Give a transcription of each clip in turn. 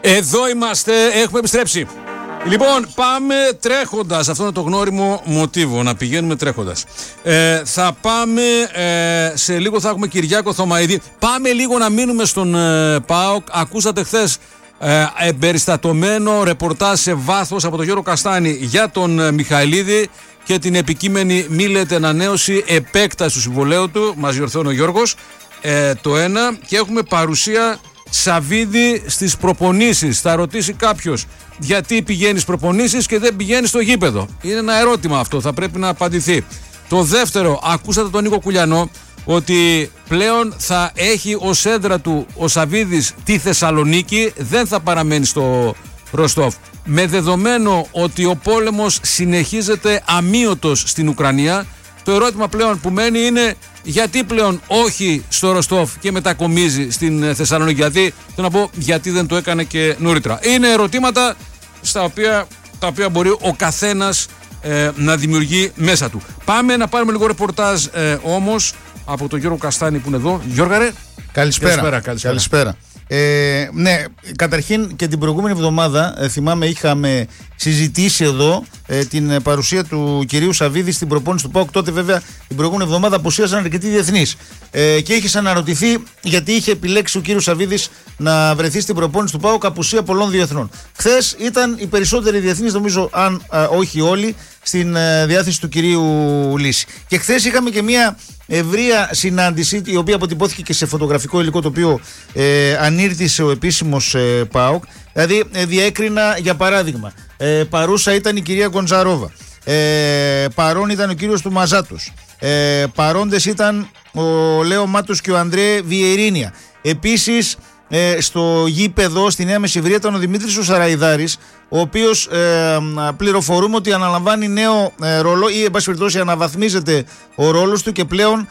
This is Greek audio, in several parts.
Εδώ είμαστε, έχουμε επιστρέψει. Λοιπόν, πάμε τρέχοντας. Αυτό είναι το γνώριμο μοτίβο, να πηγαίνουμε τρέχοντας. Θα πάμε σε λίγο, θα έχουμε Κυριάκο Θωμαίδη. Πάμε λίγο να μείνουμε στον ΠΑΟΚ. Ακούσατε χθες εμπεριστατωμένο ρεπορτάζ σε βάθος από τον Γιώργο Καστάνη για τον Μιχαηλίδη και την επικείμενη μη λέτε ανανέωση, επέκταση του συμβολαίου του. Μας διορθώνει ο Γιώργος. Το ένα, και έχουμε παρουσία Σαββίδη στις προπονήσεις. Θα ρωτήσει κάποιος γιατί πηγαίνεις προπονήσεις και δεν πηγαίνεις στο γήπεδο. Είναι ένα ερώτημα αυτό, θα πρέπει να απαντηθεί. Το δεύτερο, ακούσατε τον Νίκο Κουλιανό ότι πλέον θα έχει ως έδρα του ο Σαββίδης τη Θεσσαλονίκη, δεν θα παραμένει στο Ροστόφ. Με δεδομένο ότι ο πόλεμος συνεχίζεται αμείωτος στην Ουκρανία, το ερώτημα πλέον που μένει είναι γιατί πλέον όχι στο Ροστόφ και μετακομίζει στην Θεσσαλονίκη. Γιατί δεν το έκανε και νωρίτερα. Είναι ερωτήματα τα οποία μπορεί ο καθένας να δημιουργεί μέσα του. Πάμε να πάρουμε λίγο ρεπορτάζ όμως από τον Γιώργο Καστάνη που είναι εδώ. Γιώργαρε. Καλησπέρα. Ναι, καταρχήν και την προηγούμενη εβδομάδα θυμάμαι είχαμε συζητήσει εδώ την παρουσία του κυρίου Σαββίδη στην προπόνηση του ΠΑΟΚ. Τότε βέβαια την προηγούμενη εβδομάδα απουσίαζαν αρκετοί διεθνείς και είχε αναρωτηθεί γιατί είχε επιλέξει ο κύριος Σαββίδης να βρεθεί στην προπόνηση του ΠΑΟΚ απουσία πολλών διεθνών. Χθες ήταν οι περισσότεροι διεθνείς, νομίζω, αν όχι όλοι, στην διάθεση του κυρίου Λύση. Και χθες είχαμε και μια ευρεία συνάντηση, η οποία αποτυπώθηκε και σε φωτογραφικό υλικό το οποίο ανήρτησε ο επίσημος ΠΑΟΚ. Δηλαδή διέκρινα, για παράδειγμα, παρούσα ήταν η κυρία Γκοντζαρόβα, παρόν ήταν ο κύριος του Μαζάτος, παρόντες ήταν ο Λέο Μάτος και ο Αντρέ Βιερίνια. Επίσης στο γήπεδο στη Νέα Μεσσηβρία ήταν ο Δημήτρης ο Σαραϊδάρης, ο οποίος πληροφορούμε ότι αναλαμβάνει νέο ρόλο ή εν πάση περιπτώσει αναβαθμίζεται ο ρόλος του και πλέον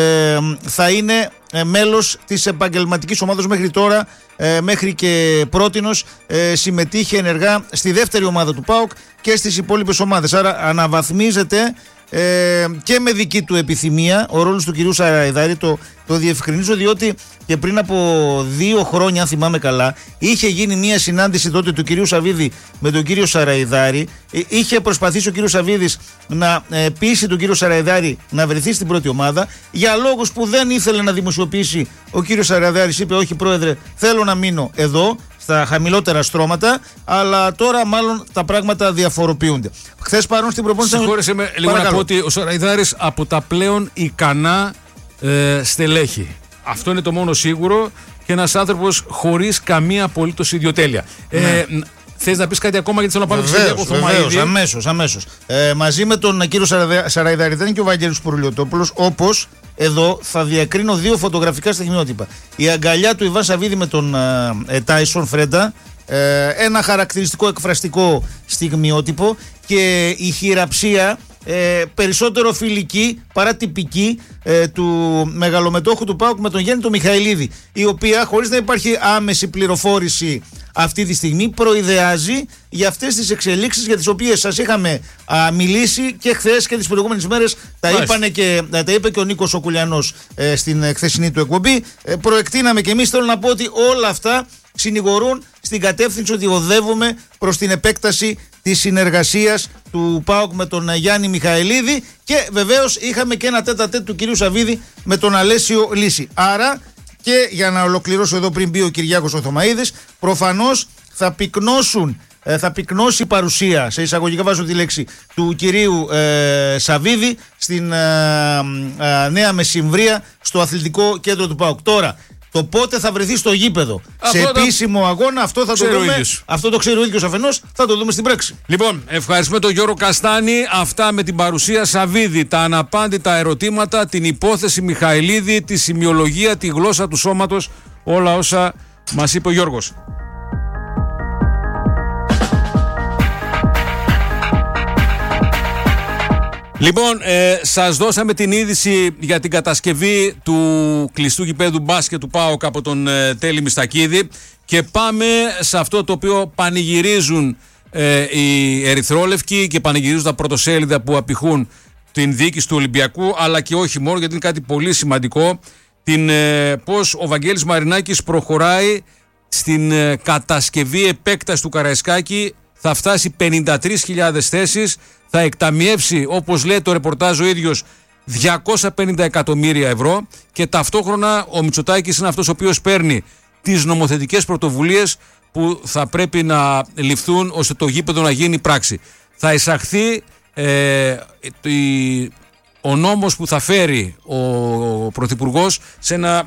θα είναι μέλος της επαγγελματικής ομάδας. Μέχρι τώρα, μέχρι και πρότινος, συμμετείχε ενεργά στη δεύτερη ομάδα του ΠΑΟΚ και στις υπόλοιπες ομάδες. Άρα αναβαθμίζεται και με δική του επιθυμία ο ρόλος του κυρίου Σαραϊδάρη. Το διευκρινίζω διότι και πριν από 2 χρόνια, αν θυμάμαι καλά, είχε γίνει μια συνάντηση τότε του κυρίου Σαββίδη με τον κύριο Σαραϊδάρη. Είχε προσπαθήσει ο κύριος Σαββίδης να πείσει τον κύριο Σαραϊδάρη να βρεθεί στην πρώτη ομάδα. Για λόγους που δεν ήθελε να δημοσιοποιήσει, ο κύριος Σαραϊδάρης είπε: όχι, πρόεδρε, θέλω να μείνω εδώ στα χαμηλότερα στρώματα, αλλά τώρα μάλλον τα πράγματα διαφοροποιούνται. Χθες παρόν στην προπόνηση. Συγχώρεσαι με λίγο να πω ότι ο Σαραϊδάρης από τα πλέον ικανά στελέχη. Αυτό είναι το μόνο σίγουρο και ένας άνθρωπος χωρίς καμία απολύτως ιδιοτέλεια. Ναι. Θες να πεις κάτι ακόμα, γιατί θέλω να πάρω το Θωμαίδη? Αμέσως. Μαζί με τον κύριο Σαραϊδάρη ήταν και ο Βαγγέλης Πουρλιωτόπουλος, όπως εδώ θα διακρίνω 2 φωτογραφικά στιγμιότυπα. Η αγκαλιά του Ιβάν Σαββίδη με τον Τάισον Φρέντα, ένα χαρακτηριστικό εκφραστικό στιγμιότυπο, και η χειραψία περισσότερο φιλική παρά τυπική του μεγαλομετόχου του ΠΑΟΚ με τον Γιάννη τον Μιχαηλίδη, η οποία, χωρίς να υπάρχει άμεση πληροφόρηση αυτή τη στιγμή, προειδεάζει για αυτές τις εξελίξεις για τις οποίες σας είχαμε μιλήσει και χθες και τις προηγούμενες μέρες. Τα είπε και ο Νίκος ο Κουλιανός στην χθεσινή του εκπομπή. Προεκτείναμε και εμείς. Θέλω να πω ότι όλα αυτά συνηγορούν στην κατεύθυνση ότι οδεύουμε προς την επέκταση της συνεργασίας του ΠΑΟΚ με τον Γιάννη Μιχαηλίδη, και βεβαίως είχαμε και ένα τέτα-τέτ του κυρίου Σαββίδη με τον Αλέσιο Λύση. Άρα, και για να ολοκληρώσω εδώ πριν μπει ο Κυριάκος ο Θωμαίδης, προφανώς θα πυκνώσει η παρουσία, σε εισαγωγικά βάζω τη λέξη, του κυρίου Σαββίδη στην Νέα Μεσσημβρία, στο αθλητικό κέντρο του ΠΑΟΚ. Τώρα, το πότε θα βρεθεί στο γήπεδο, σε επίσημο αγώνα, αυτό θα το δούμε. Αυτό το ξέρει ο ίδιος αφενός, θα το δούμε στην πράξη. Λοιπόν, ευχαριστούμε τον Γιώργο Καστάνη. Αυτά με την παρουσία Σαββίδη, τα αναπάντητα ερωτήματα, την υπόθεση Μιχαηλίδη, τη σημειολογία, τη γλώσσα του σώματος, όλα όσα μας είπε ο Γιώργος. Λοιπόν, σας δώσαμε την είδηση για την κατασκευή του κλειστού γηπέδου μπάσκετ του ΠΑΟΚ από τον Τέλη Μιστακίδη, και πάμε σε αυτό το οποίο πανηγυρίζουν οι ερυθρόλευκοι και πανηγυρίζουν τα πρωτοσέλιδα που απηχούν την διοίκηση του Ολυμπιακού, αλλά και όχι μόνο, γιατί είναι κάτι πολύ σημαντικό, πώς ο Βαγγέλης Μαρινάκης προχωράει στην κατασκευή επέκταση του Καραϊσκάκη θα φτάσει 53.000 θέσεις, θα εκταμιεύσει, όπως λέει το ρεπορτάζ ο ίδιος, 250 εκατομμύρια ευρώ, και ταυτόχρονα ο Μητσοτάκης είναι αυτός ο οποίος παίρνει τις νομοθετικές πρωτοβουλίες που θα πρέπει να ληφθούν ώστε το γήπεδο να γίνει πράξη. Θα εισαχθεί ο νόμος που θα φέρει ο Πρωθυπουργός σε ένα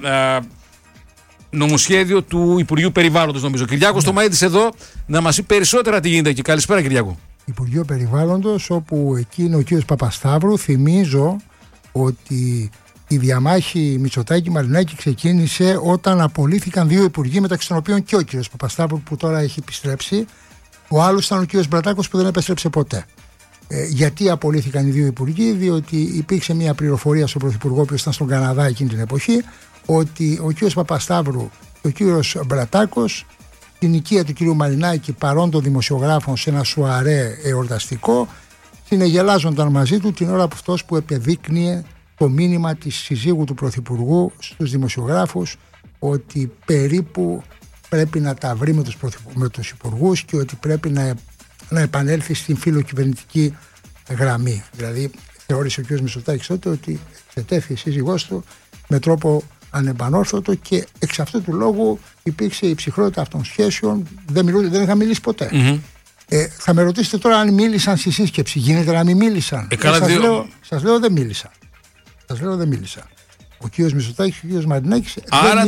νομοσχέδιο του Υπουργείου Περιβάλλοντος, νομίζω. Κυριάκος Στομαίδης εδώ να μας πει περισσότερα τι γίνεται εκεί. Καλησπέρα, Κυριάκο. Υπουργείο Περιβάλλοντος, όπου εκεί είναι ο κ. Παπασταύρου. Θυμίζω ότι η διαμάχη Μητσοτάκη-Μαρινάκη ξεκίνησε όταν απολύθηκαν δύο υπουργοί, μεταξύ των οποίων και ο κ. Παπασταύρου, που τώρα έχει επιστρέψει. Ο άλλος ήταν ο κ. Μπρατάκος, που δεν επέστρεψε ποτέ. Γιατί απολύθηκαν οι δύο υπουργοί? Διότι υπήρξε μια πληροφορία στον Πρωθυπουργό, που ήταν στον Καναδά εκείνη την εποχή, ότι ο κ. Παπασταύρου και ο κ. Μπρατάκος, την οικία του κ. Μαρινάκη, παρόν των δημοσιογράφων σε ένα σουαρέ εορταστικό, συνεγελάζονταν μαζί του την ώρα που επεδείκνυε το μήνυμα της συζύγου του Πρωθυπουργού στους δημοσιογράφους, ότι περίπου πρέπει να τα βρει με τους υπουργούς και ότι πρέπει να επανέλθει στην φιλοκυβερνητική γραμμή. Δηλαδή θεώρησε ο κ. Μητσοτάκης τότε ότι εξετέθη η σύζυγός του με τρόπο ανεπανόρθωτο, και εξ αυτού του λόγου υπήρξε η ψυχρότητα αυτών των σχέσεων. Δεν είχα μιλήσει ποτέ. Θα με ρωτήσετε τώρα αν μίλησαν στη σύσκεψη. Γίνεται να μην μίλησαν? Σας λέω δεν μίλησαν. Ο κ. Μητσοτάκης και ο κ. Μαρινάκης. Άρα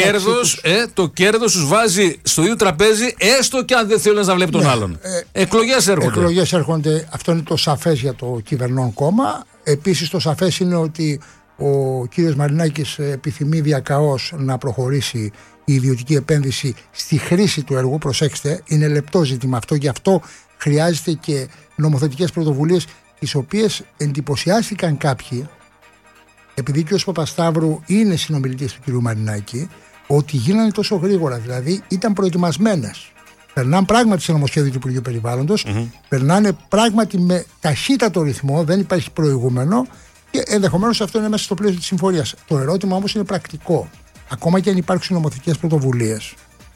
το κέρδος τους βάζει στο ίδιο τραπέζι, έστω και αν δεν θέλουν να βλέπει τον άλλον. Εκλογές έρχονται. Αυτό είναι το σαφές για το κυβερνών κόμμα. Επίσης το σαφές είναι ότι ο κύριος Μαρινάκης επιθυμεί διακαώς να προχωρήσει η ιδιωτική επένδυση στη χρήση του έργου. Προσέξτε, είναι λεπτό ζήτημα αυτό, γι' αυτό χρειάζεται και νομοθετικές πρωτοβουλίες, τις οποίες εντυπωσιάστηκαν κάποιοι, επειδή και ο Παπασταύρου είναι συνομιλητής του κύριου Μαρινάκη, ότι γίνανε τόσο γρήγορα. Δηλαδή ήταν προετοιμασμένες. Περνάνε πράγματι σε νομοσχέδιο του Υπουργείου Περιβάλλοντος, περνάνε πράγματι με ταχύτατο ρυθμό, δεν υπάρχει προηγούμενο, και ενδεχομένως αυτό είναι μέσα στο πλαίσιο της συμφωνίας. Το ερώτημα όμως είναι πρακτικό. Ακόμα και αν υπάρξουν νομοθετικές πρωτοβουλίες,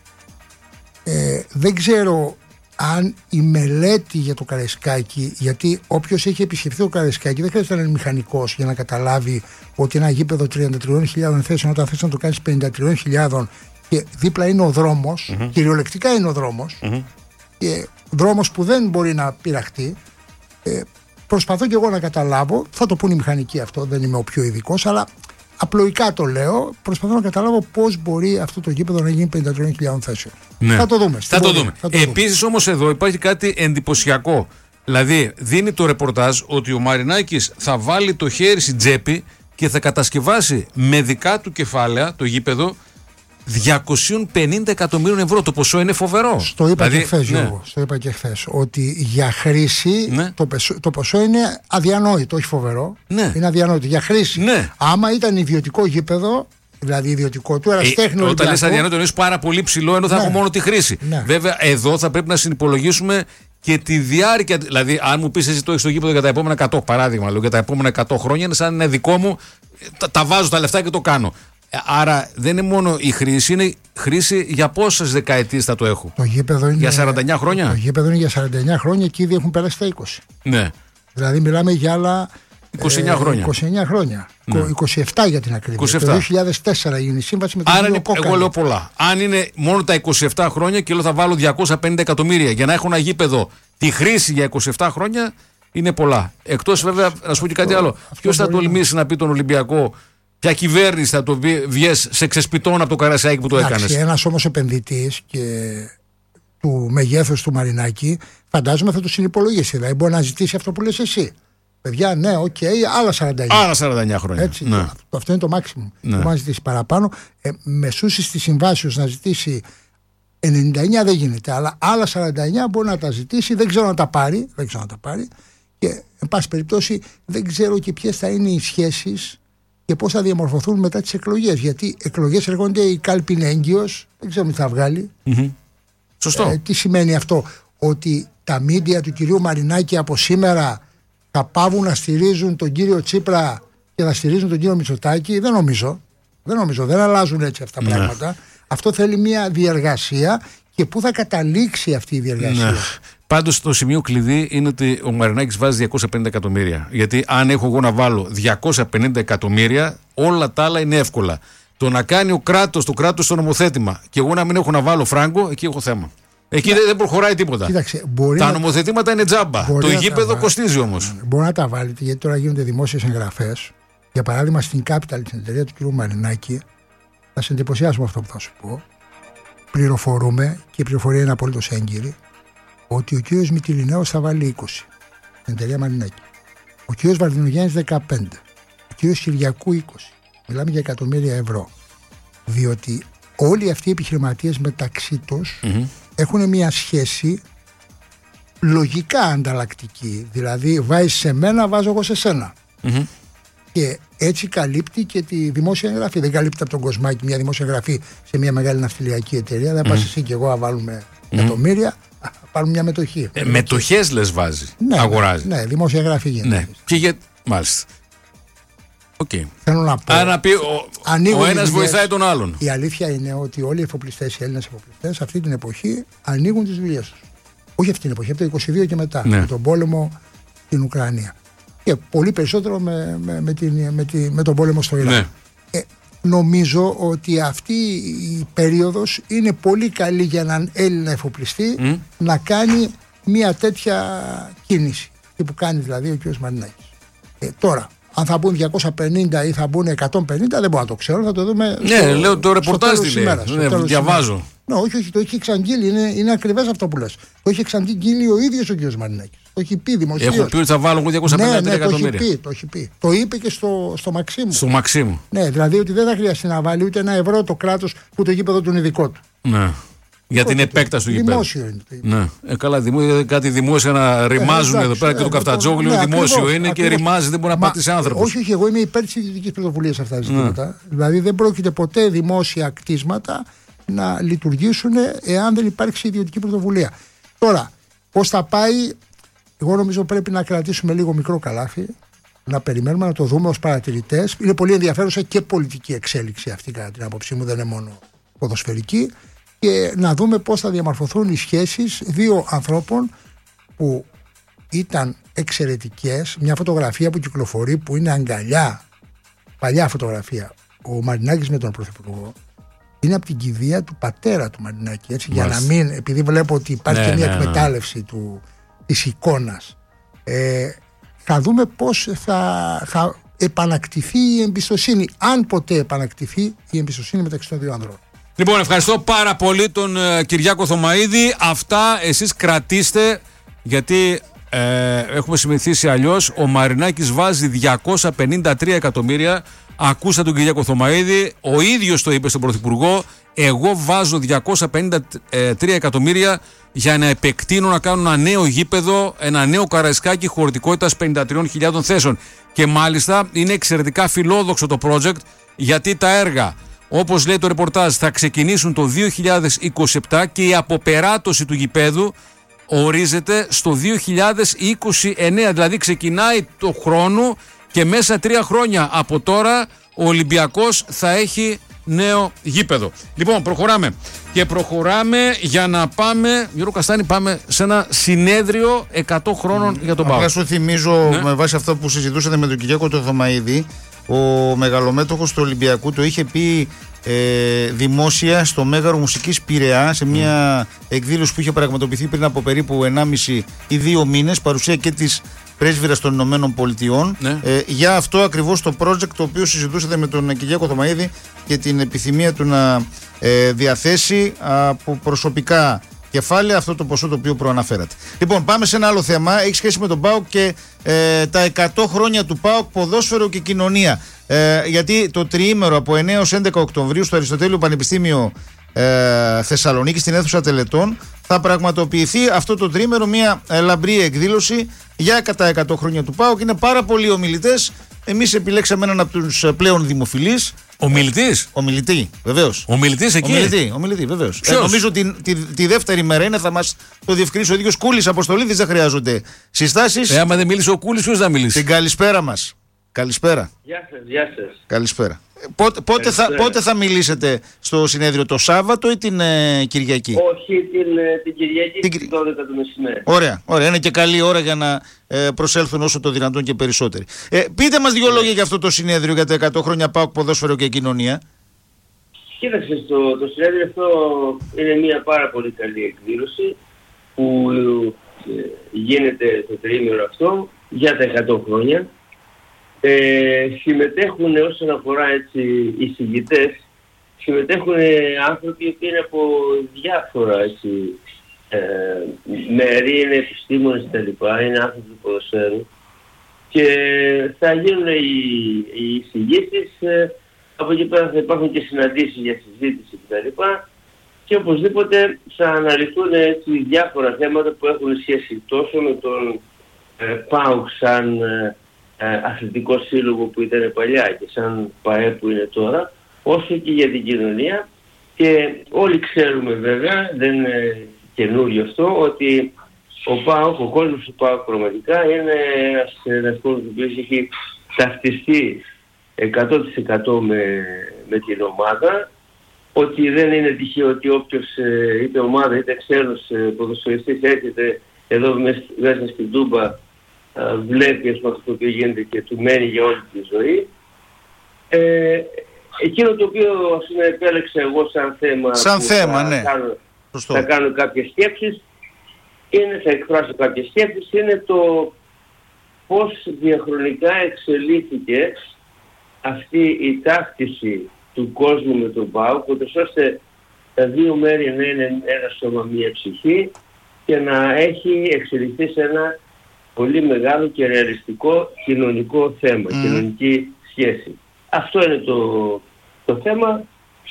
δεν ξέρω αν η μελέτη για το Καραϊσκάκη, γιατί όποιος έχει επισκεφθεί το Καραϊσκάκη δεν χρειάζεται να είναι μηχανικός για να καταλάβει ότι ένα γήπεδο 33.000 θέσεων, όταν θες να το κάνεις 53.000 και δίπλα είναι ο δρόμος, κυριολεκτικά είναι ο δρόμος, και δρόμος που δεν μπορεί να πειραχτεί. Προσπαθώ και εγώ να καταλάβω, θα το πούνε οι μηχανικοί αυτό, δεν είμαι ο πιο ειδικός, αλλά απλοϊκά το λέω, προσπαθώ να καταλάβω πώς μπορεί αυτό το γήπεδο να γίνει 53.000 θέσεων. Ναι. Θα το δούμε. Θα το δούμε. Επίσης όμως εδώ υπάρχει κάτι εντυπωσιακό. Δηλαδή δίνει το ρεπορτάζ ότι ο Μαρινάκης θα βάλει το χέρι στην τσέπη και θα κατασκευάσει με δικά του κεφάλαια το γήπεδο 250 εκατομμύριων ευρώ. Το ποσό είναι φοβερό. Το είπα και χθες, Γιώργο. Το είπα και χθες. Ότι για χρήση το ποσό είναι αδιανόητο, όχι φοβερό. Είναι αδιανόητο. Για χρήση. Άμα ήταν ιδιωτικό γήπεδο, δηλαδή ιδιωτικό του εραστέχνη. Όταν λες αδιανόητο, είναι πάρα πολύ ψηλό, ενώ θα έχω μόνο τη χρήση. Βέβαια, εδώ θα πρέπει να συνυπολογίσουμε και τη διάρκεια. Δηλαδή, αν μου πεις εσύ το έχεις στο γήπεδο για τα επόμενα 100, παράδειγμα, για τα επόμενα 100 χρόνια, είναι σαν είναι δικό μου, τα βάζω τα λεφτά και το κάνω. Άρα δεν είναι μόνο η χρήση, είναι χρήση για πόσες δεκαετίες θα το έχω? Το γήπεδο είναι, για 49 χρόνια. Το γήπεδο είναι για 49 χρόνια και ήδη έχουν περάσει τα 20. Ναι. Δηλαδή μιλάμε για άλλα 29 χρόνια. 29 χρόνια. Ναι. 27 για την ακρίβεια. Το 2004 γίνει η σύμβαση με τον Άρα εγώ λέω πολλά. Αν είναι μόνο τα 27 χρόνια και λέω θα βάλω 250 εκατομμύρια για να έχω ένα γήπεδο τη χρήση για 27 χρόνια, είναι πολλά. Εκτός βέβαια, να σου πω και κάτι άλλο. Ποιος θα τολμήσει να πει τον Ολυμπιακό? Ποια κυβέρνηση θα το βγες σε ξεσπιτών από το Καραϊσκάκι που το έκανες? Ένας όμως επενδυτής και του μεγέθους του Μαρινάκη, φαντάζομαι θα το συνυπολογίσει. Δηλαδή μπορεί να ζητήσει αυτό που λες εσύ. Παιδιά, ναι, οκ, άλλα 49. Άλλα 49 χρόνια. Έτσι, ναι. Αυτό είναι το maximum. Ναι. Μπορεί να ζητήσει παραπάνω. Μεσούσεις τη συμβάσεως να ζητήσει 99 δεν γίνεται. Αλλά άλλα 49 μπορεί να τα ζητήσει, δεν ξέρω να τα πάρει. Και εν πάση περιπτώσει δεν ξέρω και ποιες θα είναι οι σχέσεις και πώς θα διαμορφωθούν μετά τις εκλογές. Γιατί εκλογές έρχονται, η κάλπη είναι έγκυος, δεν ξέρω τι θα βγάλει. Σωστό. Τι σημαίνει αυτό? Ότι τα μίντια του κυρίου Μαρινάκη από σήμερα θα πάβουν να στηρίζουν τον κύριο Τσίπρα και να στηρίζουν τον κύριο Μητσοτάκη? Δεν νομίζω. Δεν αλλάζουν έτσι αυτά τα πράγματα. Αυτό θέλει μια διεργασία και πού θα καταλήξει αυτή η διεργασία. Ναι. Πάντως το σημείο κλειδί είναι ότι ο Μαρινάκης βάζει 250 εκατομμύρια. Γιατί αν έχω εγώ να βάλω 250 εκατομμύρια, όλα τα άλλα είναι εύκολα. Το να κάνει το κράτος το νομοθέτημα και εγώ να μην έχω να βάλω φράγκο, εκεί έχω θέμα. Εκεί δεν προχωράει τίποτα. Κοίταξε, τα νομοθετήματα είναι τζάμπα. Το γήπεδο κοστίζει όμως. Μπορεί να τα βάλετε, γιατί τώρα γίνονται δημόσιες εγγραφές. Για παράδειγμα, στην Capital, την εταιρεία του κ. Μαρινάκη, θα σε εντυπωσιάσουμε αυτό που θα σου πω. Πληροφορούμε, και η πληροφορία είναι απολύτως έγκυρη, ότι ο κ. Μυτιληναίος θα βάλει 20 στην εταιρεία Μαρινάκη. Ο κ. Βαρδινογιάννης 15. Ο κ. Κυριακού 20. Μιλάμε για εκατομμύρια ευρώ. Διότι όλοι αυτοί οι επιχειρηματίες μεταξύ τους έχουν μια σχέση λογικά ανταλλακτική. Δηλαδή, βάζεις σε μένα, βάζω εγώ σε σένα. Και έτσι καλύπτει και τη δημόσια εγγραφή. Δεν καλύπτει από τον Κοσμάκη μια δημόσια εγγραφή σε μια μεγάλη ναυτιλιακή εταιρεία. Δεν πας εσύ και εγώ να βάλουμε εκατομμύρια, πάρουμε μια μετοχή. Μετοχές λες βάζει, ναι, αγοράζει. Ναι, δημόσια εγγραφή γίνεται. Ναι. Και μάλιστα. Okay. Θέλω να πω. Άρα πει ο ένας βοηθάει τον άλλον. Η αλήθεια είναι ότι όλοι οι εφοπλιστές, οι Έλληνες εφοπλιστές, αυτή την εποχή ανοίγουν τις δουλειές τους. Όχι αυτή την εποχή, από το 22 και μετά. Ναι. Με τον πόλεμο στην Ουκρανία. Και πολύ περισσότερο με τον πόλεμο στο Ιράν. Ναι. Νομίζω ότι αυτή η περίοδος είναι πολύ καλή για έναν Έλληνα εφοπλιστή να κάνει μια τέτοια κίνηση. Και που κάνει δηλαδή ο κ. Μαρινάκης. Τώρα, αν θα μπουν 250 ή θα μπουν 150, δεν μπορώ να το ξέρω, θα το δούμε. Ναι, λέω το ρεπορτάζ τι λέει. Ναι, διαβάζω. Ναι, όχι, το έχει εξαγγείλει, είναι ακριβές αυτό που λες. Το έχει εξαγγείλει ο ίδιος ο κ. Μαρινάκης. Το έχει πει δημοσίως. Έχω πει ότι θα βάλω 250 εκατομμύρια. Το έχει πει. Το είπε και στο Μαξίμου. Στο Μαξίμου. Ναι, δηλαδή ότι δεν θα χρειαστεί να βάλει ούτε 1 ευρώ το κράτος που το γήπεδο του είναι δικό του. Ναι. Για την επέκταση του γηπέδου. Δημόσιο είναι το γήπεδο. Ναι. Καλά, κάτι δημόσια να ρημάζουν εδώ πέρα και το Καφτατζόγλιο δημόσιο είναι και ρημάζει, δεν μπορεί να πατήσει άνθρωπο. Όχι, εγώ είμαι υπέρ της ιδιωτικής πρωτοβουλίας αυτά τα ζητήματα. Δηλαδή δεν πρόκειται ποτέ δημόσια κτίσματα να λειτουργήσουν εάν δεν υπάρξει ιδιωτική πρωτοβουλία. Τώρα, πώς θα πάει, εγώ νομίζω πρέπει να κρατήσουμε λίγο μικρό καλάθι, να περιμένουμε να το δούμε ως παρατηρητές. Είναι πολύ ενδιαφέρουσα και πολιτική εξέλιξη αυτή, κατά την άποψή μου, δεν είναι μόνο ποδοσφαιρική. Και να δούμε πώς θα διαμορφωθούν οι σχέσεις δύο ανθρώπων που ήταν εξαιρετικές. Μια φωτογραφία που κυκλοφορεί, που είναι αγκαλιά, παλιά φωτογραφία, ο Μαρινάκης με τον Πρωθυπουργό, είναι από την κηδεία του πατέρα του Μαρινάκη. Έτσι, για να μην, επειδή βλέπω ότι υπάρχει και μια εκμετάλλευση της εικόνας, θα δούμε πώς θα επανακτηθεί η εμπιστοσύνη, αν ποτέ επανακτηθεί η εμπιστοσύνη μεταξύ των δύο ανδρών. Λοιπόν, ευχαριστώ πάρα πολύ τον Κυριάκο Θωμαΐδη. Αυτά εσείς κρατήστε, γιατί έχουμε συμμετήσει αλλιώς. Ο Μαρινάκης βάζει 253 εκατομμύρια. Ακούσα τον Κυριάκο Θωμαΐδη, ο ίδιος το είπε στον Πρωθυπουργό. Εγώ βάζω 253 εκατομμύρια για να επεκτείνω, να κάνω ένα νέο γήπεδο, ένα νέο Καραϊσκάκι χωρητικότητας 53.000 θέσεων. Και μάλιστα είναι εξαιρετικά φιλόδοξο το project, γιατί τα έργα, όπως λέει το ρεπορτάζ, θα ξεκινήσουν το 2027 και η αποπεράτωση του γηπέδου ορίζεται στο 2029. Δηλαδή ξεκινάει το χρόνο και μέσα 3 χρόνια από τώρα ο Ολυμπιακός θα έχει νέο γήπεδο. Λοιπόν, προχωράμε. Και προχωράμε για να πάμε, Γιώργο Καστάνη, πάμε σε ένα συνέδριο 100 χρόνων για τον ΠΑΟΚ. Απλά σου θυμίζω, με βάση αυτό που συζητούσατε με τον Κυριάκο τον Θωμαΐδη, ο μεγαλομέτωχος του Ολυμπιακού το είχε πει δημόσια στο Μέγαρο Μουσικής Πειραιά, σε μια εκδήλωση που είχε πραγματοποιηθεί πριν από περίπου 1,5 ή 2 μήνες, παρουσία και της πρέσβυρας των Ηνωμένων Πολιτειών, για αυτό ακριβώς το project το οποίο συζητούσατε με τον Κυριάκο Θωμαΐδη και την επιθυμία του να διαθέσει από προσωπικά κεφάλαια αυτό το ποσό το οποίο προαναφέρατε. Λοιπόν, πάμε σε ένα άλλο θέμα. Έχει σχέση με τον ΠΑΟΚ και τα 100 χρόνια του ΠΑΟΚ, ποδόσφαιρο και κοινωνία. Γιατί το τριήμερο από 9 έως 11 Οκτωβρίου στο Αριστοτέλειο Πανεπιστήμιο Θεσσαλονίκη, στην αίθουσα τελετών, θα πραγματοποιηθεί αυτό το τριήμερο μια λαμπρή εκδήλωση για τα 100 χρόνια του ΠΑΟΚ. Είναι πάρα πολλοί ομιλητές. Εμείς επιλέξαμε έναν από τους πλέον δημοφιλείς. Ομιλητής. Ομιλητή, βεβαίως. Ομιλητής εκεί. Ομιλητή, βεβαίως. Νομίζω τη δεύτερη μέρα είναι, θα μας το διευκρινίσει ο ίδιος Κούλης Αποστολίδης, δεν χρειάζονται συστάσεις. Άμα δεν μίλησε ο Κούλης, ποιος θα μιλήσει? Την καλησπέρα μας Καλησπέρα. Γεια σας. Καλησπέρα. Πότε θα μιλήσετε στο συνέδριο, το Σάββατο ή την Κυριακή? Όχι, την Κυριακή στις 12 το μεσημέρι. Ωραία. Είναι και καλή ώρα για να προσέλθουν όσο το δυνατόν και περισσότεροι. Πείτε μας δύο λόγια για αυτό το συνέδριο για τα 100 χρόνια ΠΑΟΚ, ποδόσφαιρο και κοινωνία. Κοίταξε, το συνέδριο αυτό είναι μια πάρα πολύ καλή εκδήλωση που γίνεται το τριήμερο αυτό για τα 100 χρόνια. Συμμετέχουν όσον αφορά οι συγγητές, συμμετέχουν άνθρωποι που είναι από διάφορα μέρη, είναι επιστήμονες κτλ, είναι άνθρωποι του ποδοσφαίρου και θα γίνουν οι εισηγήσεις, από εκεί πέρα θα υπάρχουν και συναντήσεις για συζήτηση κτλ. Και οπωσδήποτε θα αναλυθούν διάφορα θέματα που έχουν σχέση τόσο με τον ΠΑΟΚ σαν αθλητικό σύλλογο που ήταν παλιά και σαν ΠΑΕ που είναι τώρα, όσο και για την κοινωνία. Και όλοι ξέρουμε βέβαια, δεν είναι καινούριο αυτό, ότι ο ΠΑΟΚ, ο κόσμος του ΠΑΟΚ πραγματικά είναι ένας κόσμος που έχει ταυτιστεί 100% με την ομάδα, ότι δεν είναι τυχαίο ότι όποιος είτε ομάδα είτε ξένος ποδοσφαιριστής έρχεται εδώ μέσα στην Τούμπα, βλέπει αυτό το οποίο γίνεται και του μένει για όλη τη ζωή. Εκείνο το οποίο επέλεξα εγώ σαν θέμα, ναι. Θα κάνω κάποιες σκέψεις, θα εκφράσω κάποιες σκέψεις, είναι το πώς διαχρονικά εξελίχθηκε αυτή η ταύτιση του κόσμου με τον ΠΑΟΚ, ώστε τα δύο μέρη να είναι ένα σώμα, μία ψυχή και να έχει εξελιχθεί σε ένα πολύ μεγάλο και ρεαλιστικό κοινωνικό θέμα, κοινωνική σχέση. Αυτό είναι το θέμα.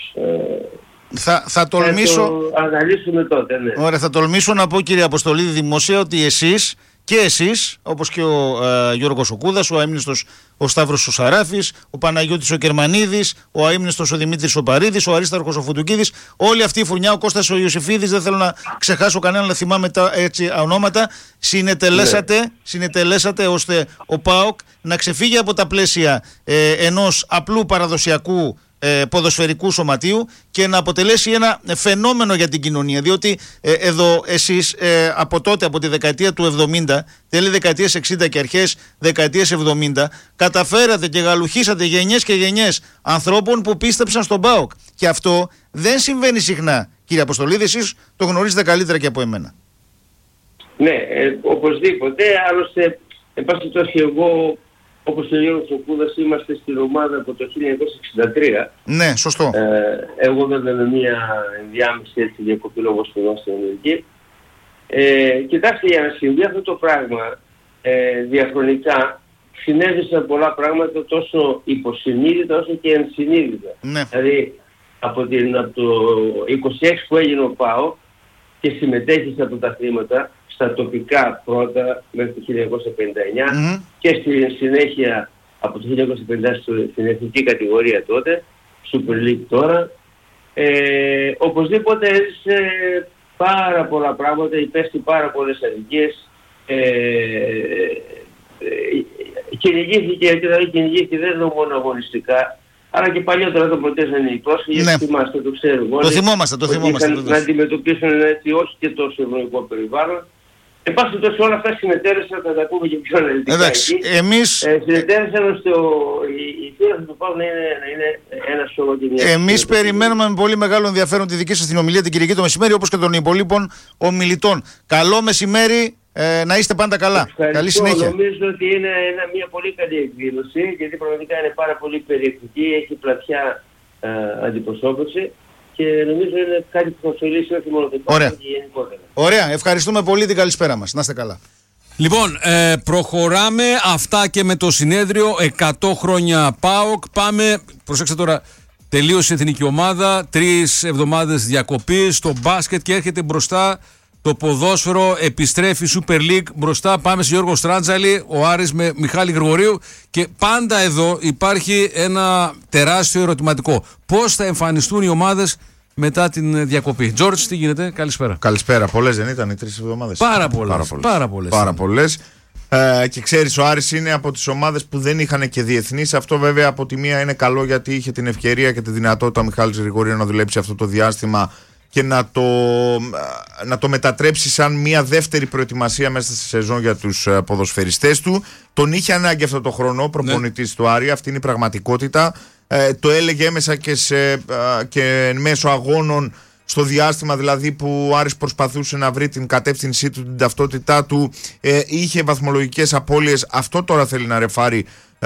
Θα τολμήσω... Θα το αναλύσουμε τότε, ναι. Ωραία, θα τολμήσω να πω, κύριε Αποστολίδη, δημοσία, ότι εσείς και εσείς, όπως και ο Γιώργος ο Κούδας, ο αείμνηστος ο Σταύρος ο Σαράφης, ο Παναγιώτης ο Κερμανίδης, ο αείμνηστος ο Δημήτρης ο Παρίδης, ο Αρίσταρχος ο Φουντουκίδης, όλη αυτή η φουρνιά, ο Κώστας ο Ιωσήφιδης, δεν θέλω να ξεχάσω κανέναν, να θυμάμαι τα ονόματα, συνετελέσατε ώστε ο ΠΑΟΚ να ξεφύγει από τα πλαίσια ενός απλού παραδοσιακού ποδοσφαιρικού σωματείου και να αποτελέσει ένα φαινόμενο για την κοινωνία, διότι εδώ εσείς από τότε, από τη δεκαετία του 70, τέλη δεκαετίας 60 και αρχές δεκαετίας 70, καταφέρατε και γαλουχίσατε γενιές και γενιές ανθρώπων που πίστεψαν στον ΠΑΟΚ, και αυτό δεν συμβαίνει συχνά, κύριε Αποστολίδη, εσείς το γνωρίζετε καλύτερα και από εμένα. Ναι, οπωσδήποτε, άλλωστε εν πάση περιπτώσει εγώ, όπως ο Γιώργος ο Κούδας, είμαστε στην ομάδα από το 1963. Ναι, σωστό. Εγώ βέβαια με μια ενδιάμεση διακοπή λόγω σπουδών στην Αμερική. Κοιτάξτε, για να συμβεί αυτό το πράγμα διαχρονικά συνέβησαν πολλά πράγματα, τόσο υποσυνείδητα όσο και ενσυνείδητα. Ναι. Δηλαδή από το 26 που έγινε ο ΠΑΟ και συμμετέχει στα πρωταθλήματα, στα τοπικά πρώτα μέχρι το 1959 και στη συνέχεια από το 1950 στην εθνική κατηγορία τότε, Super League τώρα. Οπωσδήποτε έζησε πάρα πολλά πράγματα, υπέστη πάρα πολλές αδικίες, κυνηγήθηκε, δηλαδή κυνηγήθηκε δεν είναι μόνο αγωνιστικά, αλλά και παλιότερα το προτέσανε οι πρόσφυγες, ναι. Θυμάστε, το ξέρουμε. Το θυμόμαστε. Να αντιμετωπίσουν έτσι όχι και τόσο ευνοϊκό περιβάλλον. Εν πάση τόσο όλα αυτά συνετέλεσαν, θα τα πούμε και πιο αναλυτικά. Εντάξει, εμείς... συνετέλεσαν ώστε η θύρα του ΠΑΟΚ να είναι ένα σώμα και μια... Εμείς περιμένουμε με πολύ μεγάλο ενδιαφέρον τη δική σας την ομιλία την Κυριακή το μεσημέρι, όπως και των υπολείπων ομιλητών. Καλό μεσημέρι, να είστε πάντα καλά. Ευχαριστώ. Καλή συνέχεια. Νομίζω ότι είναι μια πολύ καλή εκδήλωση, γιατί πραγματικά είναι πάρα πολύ περιεκτική, έχει πλατιά αντιπροσώπευση. Και νομίζω είναι κάτι που θα ωφελήσει όχι μόνο την ΠΑΟΚ, και γενικότερα. Ωραία, ευχαριστούμε πολύ, την καλησπέρα μας. Να είστε καλά. Λοιπόν, προχωράμε αυτά και με το συνέδριο 100 χρόνια ΠΑΟΚ. Πάμε, προσέξτε τώρα, τελείωσε η εθνική ομάδα, 3 εβδομάδες διακοπής στο μπάσκετ και έρχεται μπροστά το ποδόσφαιρο, επιστρέφει η Super League μπροστά. Πάμε σε Γιώργο Στράτζαλη, ο Άρης με Μιχάλη Γρηγορίου, και πάντα εδώ υπάρχει ένα τεράστιο ερωτηματικό. Πώς θα εμφανιστούν οι ομάδες μετά την διακοπή? Τζόρτζ, τι γίνεται? Καλησπέρα. Καλησπέρα. Πολλές δεν ήταν οι 3 εβδομάδες? Πάρα πολλές. Και ξέρεις, ο Άρης είναι από τις ομάδες που δεν είχαν και διεθνείς. Αυτό βέβαια από τη μία είναι καλό, γιατί είχε την ευκαιρία και τη δυνατότητα ο Μιχάλης Γρηγορίου να δουλέψει αυτό το διάστημα και να το μετατρέψει σαν μια δεύτερη προετοιμασία μέσα στη σεζόν για τους ποδοσφαιριστές του. Τον είχε ανάγκη αυτό το χρόνο προπονητής του Άρη, αυτή είναι η πραγματικότητα. Το έλεγε έμεσα και μέσω αγώνων, στο διάστημα δηλαδή που ο Άρης προσπαθούσε να βρει την κατεύθυνσή του, την ταυτότητά του, είχε βαθμολογικές απώλειες. Αυτό τώρα θέλει να ρεφάρει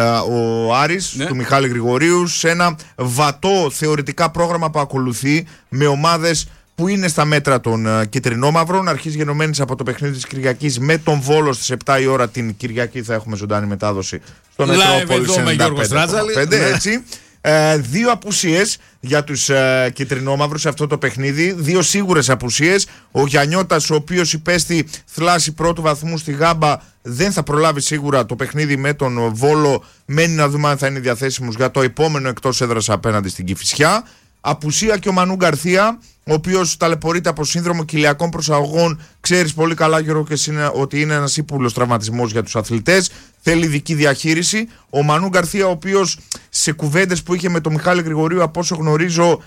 ο Άρης, του Μιχάλη Γρηγορίου, σε ένα βατό θεωρητικά πρόγραμμα που ακολουθεί, με ομάδες που είναι στα μέτρα των κυτρινόμαυρων. Αρχής γενομένης από το παιχνίδι της Κυριακής με τον Βόλο στις 7 η ώρα την Κυριακή. Θα έχουμε ζωντανή μετάδοση στο Μετρόπολης 95,5, έτσι. 2 απουσίες για τους κυτρινόμαυρους σε αυτό το παιχνίδι, 2 σίγουρες απουσίες. Ο Γιαννιώτας, ο οποίος υπέστη θλάση πρώτου βαθμού στη Γάμπα, δεν θα προλάβει σίγουρα το παιχνίδι με τον Βόλο. Μένει να δούμε αν θα είναι διαθέσιμος για το επόμενο εκτός έδρας απέναντι στην Κηφισιά. Απουσία και ο Μανού Γκαρθία, ο οποίος ταλαιπωρείται από σύνδρομο κοιλιακών προσαγωγών. Ξέρεις πολύ καλά, Γιώργο, και εσύ, ότι είναι ένας ύπουλος τραυματισμός για τους αθλητές. Θέλει ειδική διαχείριση. Ο Μανού Γκαρθία, ο οποίος σε κουβέντες που είχε με τον Μιχάλη Γρηγορίου, από όσο γνωρίζω,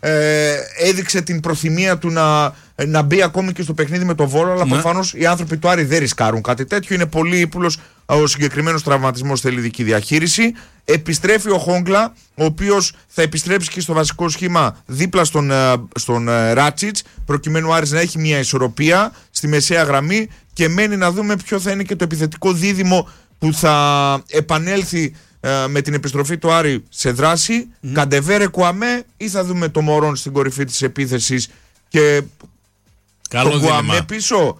έδειξε την προθυμία του να μπει ακόμη και στο παιχνίδι με τον Βόλο, αλλά προφανώς οι άνθρωποι του Άρη δεν ρισκάρουν κάτι τέτοιο. Είναι πολύ ύπουλος. Ο συγκεκριμένος τραυματισμός θέλει ειδική διαχείριση. Επιστρέφει ο Χόγκλα, ο οποίος θα επιστρέψει και στο βασικό σχήμα δίπλα στον Ράτσιτς, προκειμένου ο Άρης να έχει μια ισορροπία στη μεσαία γραμμή, και μένει να δούμε ποιο θα είναι και το επιθετικό δίδυμο που θα επανέλθει με την επιστροφή του Άρη σε δράση. Καντεβέρε Κουαμέ, ή θα δούμε το Μωρόν στην κορυφή της επίθεσης και τον Κουαμέ πίσω.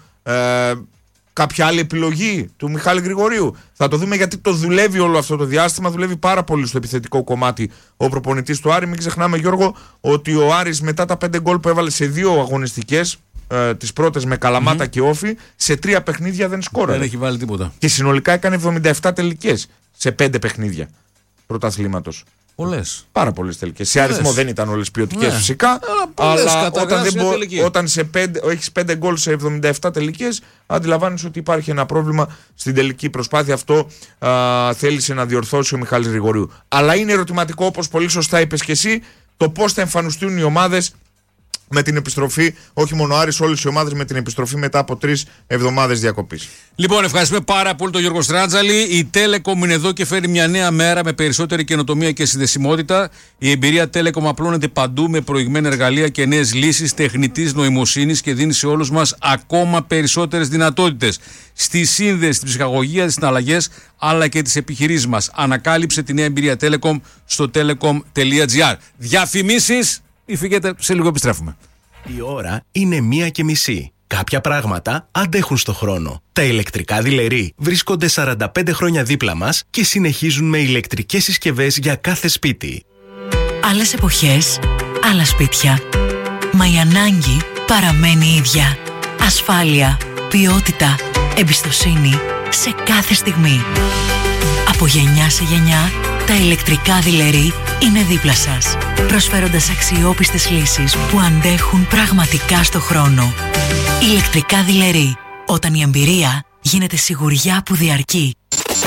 Κάποια άλλη επιλογή του Μιχάλη Γρηγορίου. Θα το δούμε, γιατί το δουλεύει όλο αυτό το διάστημα. Δουλεύει πάρα πολύ στο επιθετικό κομμάτι ο προπονητής του Άρη. Μην ξεχνάμε, Γιώργο, ότι ο Άρης μετά τα 5 γκολ που έβαλε σε 2 αγωνιστικές, τις πρώτες με Καλαμάτα και Όφη, σε 3 παιχνίδια δεν σκόραρε. Δεν έχει βάλει τίποτα. Και συνολικά έκανε 77 τελικές σε 5 παιχνίδια πρωταθλήματος. Πολλές. Πάρα πολλές τελικές. Σε αριθμό δεν ήταν όλες ποιοτικές, φυσικά. Αλλά όταν έχεις 5 γκολ σε 77 τελικές, αντιλαμβάνεσαι ότι υπάρχει ένα πρόβλημα στην τελική προσπάθεια. Αυτό θέλησε να διορθώσει ο Μιχάλης Γρηγορίου. Αλλά είναι ερωτηματικό, όπως πολύ σωστά είπες και εσύ, το πώς θα εμφανιστούν οι ομάδες με την επιστροφή, όχι μόνο Άρης, όλες οι ομάδες με την επιστροφή μετά από 3 εβδομάδες διακοπής. Λοιπόν, ευχαριστούμε πάρα πολύ τον Γιώργο Στράτζαλη. Η Telecom είναι εδώ και φέρει μια νέα μέρα με περισσότερη καινοτομία και συνδεσιμότητα. Η εμπειρία Telecom απλώνεται παντού με προηγμένα εργαλεία και νέες λύσεις τεχνητής νοημοσύνης και δίνει σε όλους μας ακόμα περισσότερες δυνατότητες στη σύνδεση, στην ψυχαγωγία, στις συναλλαγές αλλά και τις επιχειρήσεις μας. Ανακάλυψε τη νέα εμπειρία Telecom στο telecom.gr. Διαφημίσεις. Ή φύγετε, σε λίγο επιστρέφουμε. Η ώρα είναι 1:30. Κάποια πράγματα αντέχουν στο χρόνο. Τα ηλεκτρικά δειλερί βρίσκονται 45 χρόνια δίπλα μας και συνεχίζουν με ηλεκτρικές συσκευές για κάθε σπίτι. Άλλες εποχές, άλλα σπίτια. Μα η ανάγκη παραμένει ίδια. Ασφάλεια, ποιότητα, εμπιστοσύνη σε κάθε στιγμή. Από γενιά σε γενιά, τα ηλεκτρικά δειλερί είναι δίπλα σας, προσφέροντας αξιόπιστες λύσεις που αντέχουν πραγματικά στο χρόνο. Ηλεκτρικά δειλερί, όταν η εμπειρία γίνεται σιγουριά που διαρκεί.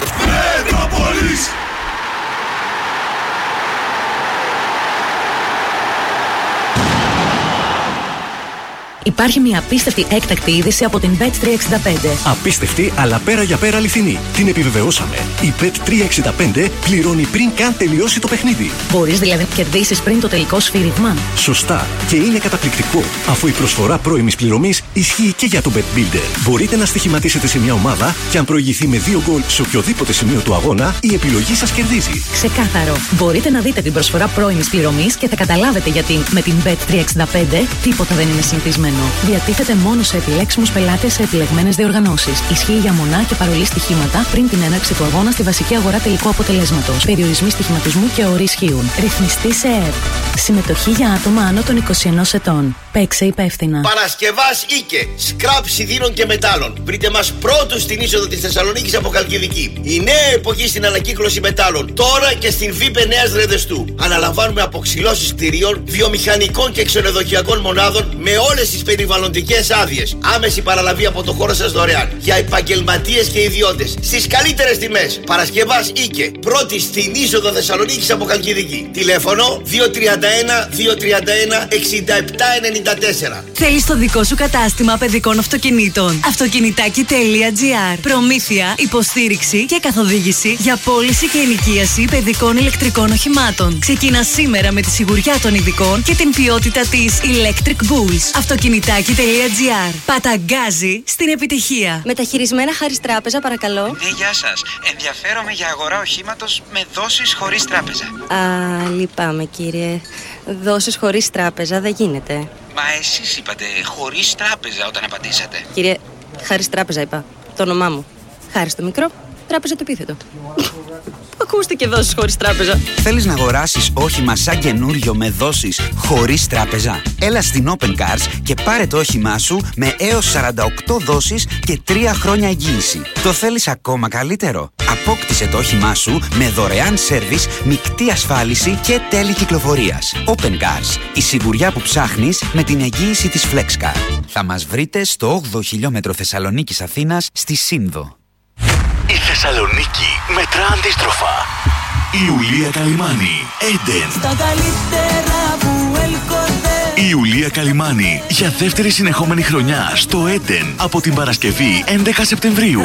Υπάρχει μια απίστευτη έκτακτη είδηση από την Bet365. Απίστευτη, αλλά πέρα για πέρα αληθινή. Την επιβεβαιώσαμε. Η Bet365 πληρώνει πριν καν τελειώσει το παιχνίδι. Μπορείς δηλαδή να κερδίσεις πριν το τελικό σφύριγμα. Σωστά. Και είναι καταπληκτικό, αφού η προσφορά πρώιμης πληρωμής ισχύει και για το Bet Builder. Μπορείτε να στοιχηματίσετε σε μια ομάδα και αν προηγηθεί με 2 γκολ σε οποιοδήποτε σημείο του αγώνα, η επιλογή σας κερδίζει. Ξεκάθαρο. Μπορείτε να δείτε την προσφορά πρώιμης πληρωμής και θα καταλάβετε γιατί με την Bet365 τίποτα δεν είναι συνηθισμένο. Διατίθεται μόνο σε επιλέξιμους πελάτες σε επιλεγμένες διοργανώσεις. Ισχύει για μονά και παρολί στοιχήματα πριν την έναρξη του αγώνα στη βασική αγορά τελικού αποτελέσματος. Περιορισμοί στοιχηματισμού και όροι ισχύουν. Ρυθμιστή σε ΕΕΠ. Συμμετοχή για άτομα άνω των 21 ετών. Παίξε υπεύθυνα. Παρασκευάς Ίκε. Σκράπ σιδήρων και μετάλλων. Βρείτε μας πρώτους στην είσοδο της Θεσσαλονίκης από Χαλκιδική. Η νέα εποχή στην ανακύκλωση μετάλλων. Τώρα και στην ΒΥΠΕ Νέας Ρεδεστού. Αναλαμβάνουμε αποξυλώσεις κτηρίων, βιομηχανικών και ξενοδοχειακών μονάδων με όλες τις στις περιβαλλοντικές άδειες. Άμεση παραλαβή από το χώρο σας δωρεάν. Για επαγγελματίες και ιδιώτες. Στις καλύτερες τιμές. Παρασκευάς Ίκε. Πρώτη στην είσοδο Θεσσαλονίκης από Χαλκιδική. Τηλέφωνο 231-231-6794. Θέλεις το δικό σου κατάστημα παιδικών αυτοκινήτων. Αυτοκινητάκι.gr. Προμήθεια, υποστήριξη και καθοδήγηση για πώληση και ενοικίαση παιδικών ηλεκτρικών οχημάτων. Ξεκινά σήμερα με τη σιγουριά των ειδικών και την ποιότητα της Electric Bulls. Αυτοκινητάκι.gr. Παταγκάζει στην επιτυχία. Μεταχειρισμένα Χάρις Τράπεζα, παρακαλώ. Ναι, γεια σας. Ενδιαφέρομαι για αγορά οχήματος με δόσεις χωρίς τράπεζα. Λυπάμαι, κύριε. Δόσεις χωρίς τράπεζα δεν γίνεται. Μα εσείς είπατε χωρίς τράπεζα όταν απαντήσατε. Κύριε, Χάρις Τράπεζα είπα. Το όνομά μου. Χάρις το μικρό, Τράπεζα το επίθετο. Ακούστηκε δόσεις χωρίς τράπεζα. Θέλεις να αγοράσεις όχημα σαν καινούριο με δόσεις χωρίς τράπεζα? Έλα στην Open Cars και πάρε το όχημά σου με έως 48 δόσεις και 3 χρόνια εγγύηση. Το θέλεις ακόμα καλύτερο? Απόκτησε το όχημά σου με δωρεάν σέρβις, μεικτή ασφάλιση και τέλη κυκλοφορίας. Open Cars, η σιγουριά που ψάχνεις με την εγγύηση της FlexCar. Θα μας βρείτε στο 8ο χιλιόμετρο Θεσσαλονίκης Αθήνας στη Σύνδο. Η Θεσσαλονίκη μετρά αντίστροφα. Η Ιουλία Καλυμάνη, Έντεν. Στα καλύτερα που έλκονται. Η Ιουλία Καλυμάνη για δεύτερη συνεχόμενη χρονιά στο Έντεν από την Παρασκευή 11 Σεπτεμβρίου.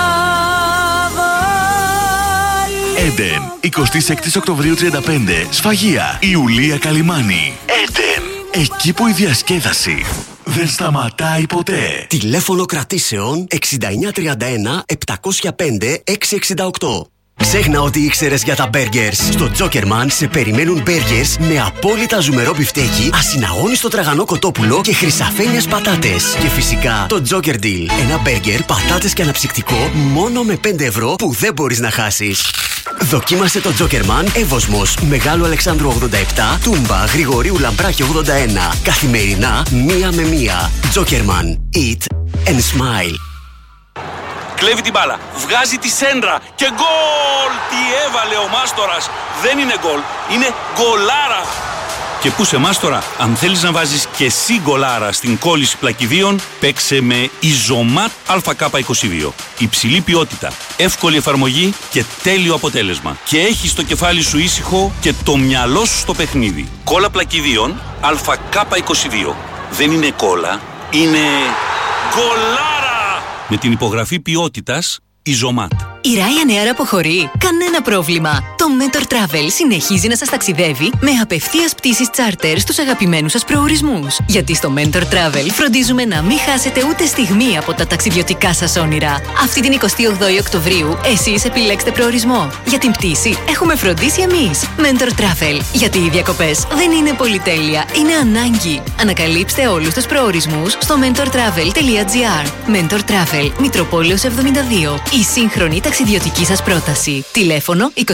Έντεν, 26 Οκτωβρίου 35, Σφαγεία. Η Ιουλία Καλυμάνη, Έντεν. Εκεί που η διασκέδαση δεν σταματάει ποτέ. Τηλέφωνο κρατήσεων 6931 705 668. Ξέχνα ότι ήξερες για τα μπέργκερς. Στο Τζόκερμαν σε περιμένουν μπέργκερς με απόλυτα ζουμερό μπιφτέκι, ασυναγώνιστο τραγανό κοτόπουλο και χρυσαφένιες πατάτες. Και φυσικά το Joker Deal. Ένα μπέργκερ, πατάτες και αναψυκτικό μόνο με 5 ευρώ που δεν μπορείς να χάσεις. Δοκίμασε το Τζόκερμαν Εύωσμος, Μεγάλου Αλεξάνδρου 87, Τούμπα, Γρηγορίου Λαμπράκη 81. Καθημερινά 1 με 1. Τζόκερμαν. Eat and smile. Κλέβει την μπάλα, βγάζει τη σέντρα και γκολ! Τι έβαλε ο Μάστορας! Δεν είναι γκολ, είναι γκολάρα! Και πού σε Μάστορα, αν θέλεις να βάζεις και εσύ γκολάρα στην κόλληση πλακιδίων, παίξε με Ιζωμάτ ΑΚ22. Υψηλή ποιότητα, εύκολη εφαρμογή και τέλειο αποτέλεσμα. Και έχεις το κεφάλι σου ήσυχο και το μυαλό σου στο παιχνίδι. Κόλλα πλακιδίων ΑΚ22. Δεν είναι κόλλα, είναι γκολάρα! Με την υπογραφή ποιότητας Ιζωμάτ. Η Ryanair αποχωρεί. Κανένα πρόβλημα. Το Mentor Travel συνεχίζει να σας ταξιδεύει με απευθείας πτήσεις charter στους αγαπημένους σας προορισμούς. Γιατί στο Mentor Travel φροντίζουμε να μην χάσετε ούτε στιγμή από τα ταξιδιωτικά σας όνειρα. Αυτή την 28η Οκτωβρίου εσείς επιλέξτε προορισμό. Για την πτήση έχουμε φροντίσει εμείς. Mentor Travel. Γιατί οι διακοπές δεν είναι πολυτέλεια, είναι ανάγκη. Ανακαλύψτε όλους τους προορισμούς στο mentortravel.gr. Mentor Travel, Μητροπόλεως 72. Η σύγχρονη ταξιδιωτική σας πρόταση. Τηλέφωνο 2311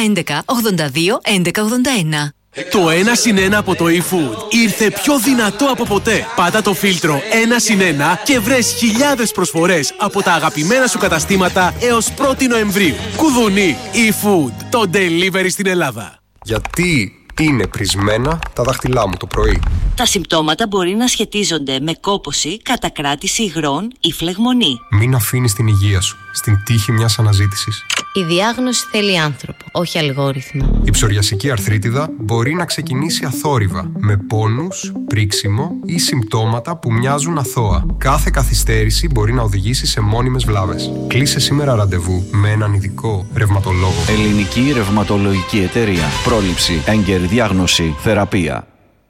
82 11 81. Το 1+1 από το eFood ήρθε πιο δυνατό από ποτέ. Πάτα το φίλτρο 1+1 και βρες χιλιάδες προσφορές από τα αγαπημένα σου καταστήματα έως 1η Νοεμβρίου. Κουδουνί, eFood, το delivery στην Ελλάδα. Γιατί είναι πρισμένα τα δάχτυλά μου το πρωί? Τα συμπτώματα μπορεί να σχετίζονται με κόπωση, κατακράτηση υγρών ή φλεγμονή. Μην αφήνεις την υγεία σου στην τύχη μιας αναζήτησης. Η διάγνωση θέλει άνθρωπο, όχι αλγόριθμο. Η ψωριασική αρθρίτιδα μπορεί να ξεκινήσει αθόρυβα, με πόνους, πρίξιμο ή συμπτώματα που μοιάζουν αθώα. Κάθε καθυστέρηση μπορεί να οδηγήσει σε μόνιμες βλάβες. Κλείσε σήμερα ραντεβού με έναν ειδικό ρευματολόγο. Ελληνική Ρευματολογική Εταιρεία. Πρόληψη, έγκαιρη διάγνωση, θεραπεία.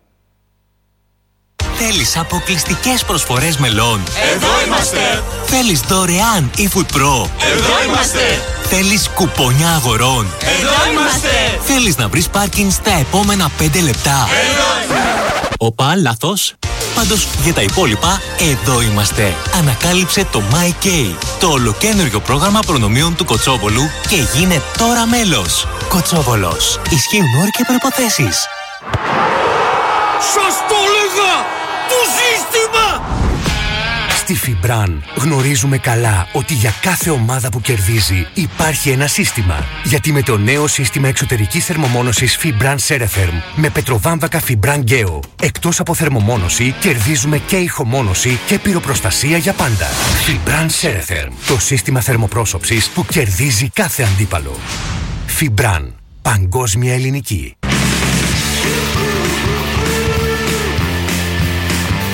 Θέλεις αποκλειστικές προσφορές μελών? Εδώ είμαστε! Θέλεις δωρεάν eFood Pro? Εδώ είμαστε! Θέλεις κουπόνια αγορών? Εδώ είμαστε! Θέλεις να βρεις πάρκινγκ στα επόμενα 5 λεπτά? Εδώ είμαστε! Οπα, λάθος. Πάντως για τα υπόλοιπα, εδώ είμαστε. Ανακάλυψε το MyK, το ολοκαίνουργιο πρόγραμμα προνομίων του Κοτσόβολου και γίνε τώρα μέλος. Κοτσόβολος. Ισχύουν όροι και προϋποθέσεις. Σας το έλεγα! Το σύστημα! Στη Φιμπραν γνωρίζουμε καλά ότι για κάθε ομάδα που κερδίζει υπάρχει ένα σύστημα. Γιατί με το νέο σύστημα εξωτερικής θερμομόνωσης Fibran Ceretherm με πετροβάμβακα Fibran Geo, εκτός από θερμομόνωση, κερδίζουμε και ηχομόνωση και πυροπροστασία για πάντα. Fibran Ceretherm, το σύστημα θερμοπρόσωψης που κερδίζει κάθε αντίπαλο. Fibran, παγκόσμια ελληνική.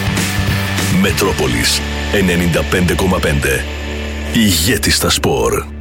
Μετρόπολης 95,5. Ηγέτη στα σπορ.